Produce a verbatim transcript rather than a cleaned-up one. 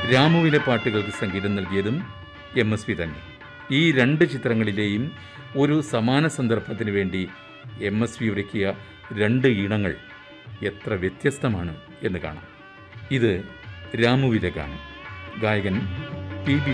രാമുവിലെ പാട്ടുകൾക്ക് സംഗീതം നൽകിയതും എം എസ് വി തന്നെ. ഈ രണ്ട് ചിത്രങ്ങളിലെയും ഒരു സമാന സന്ദർഭത്തിന് വേണ്ടി എം എസ് വി ഒരുക്കിയ രണ്ട് ഈണങ്ങൾ എത്ര വ്യത്യസ്തമാണ് എന്ന് കാണാം. ഇത് രാമുവിലെ ഗാനം. ഗായകൻ പി ബി